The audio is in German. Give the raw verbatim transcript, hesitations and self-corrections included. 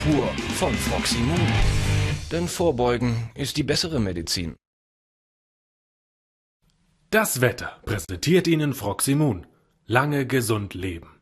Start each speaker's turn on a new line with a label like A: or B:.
A: Pur von Froximon. Denn Vorbeugen ist die bessere Medizin.
B: Das Wetter präsentiert Ihnen Froximon. Lange gesund leben.